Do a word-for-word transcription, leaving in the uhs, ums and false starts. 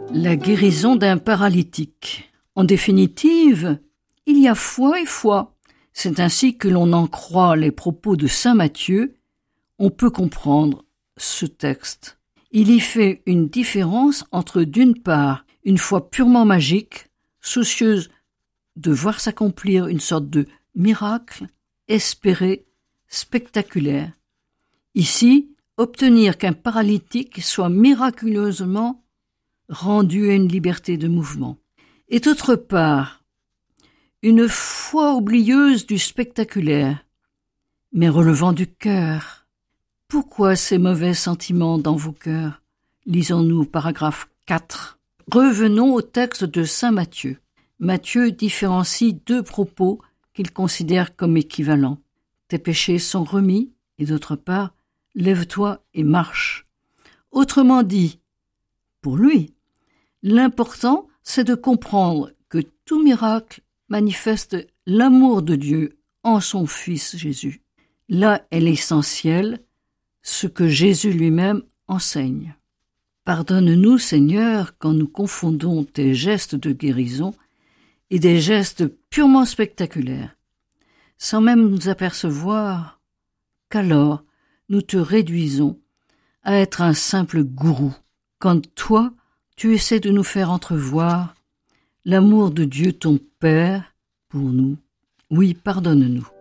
La guérison d'un paralytique. En définitive, il y a foi et foi. C'est ainsi que l'on en croit les propos de saint Matthieu. On peut comprendre ce texte. Il y fait une différence entre, d'une part, une foi purement magique, soucieuse de voir s'accomplir une sorte de miracle, espéré, spectaculaire. Ici, obtenir qu'un paralytique soit miraculeusement rendu à une liberté de mouvement. Et d'autre part, une foi oublieuse du spectaculaire, mais relevant du cœur. Pourquoi ces mauvais sentiments dans vos cœurs? Lisons-nous paragraphe quatre. Revenons au texte de saint Matthieu. Matthieu différencie deux propos qu'il considère comme équivalents. Tes péchés sont remis, et d'autre part, lève-toi et marche. Autrement dit, pour lui, l'important, c'est de comprendre que tout miracle manifeste l'amour de Dieu en son Fils Jésus. Là est l'essentiel, ce que Jésus lui-même enseigne. Pardonne-nous, Seigneur, quand nous confondons tes gestes de guérison et des gestes purement spectaculaires, sans même nous apercevoir qu'alors nous te réduisons à être un simple gourou, quand toi, tu essaies de nous faire entrevoir l'amour de Dieu ton Père pour nous. Oui, pardonne-nous.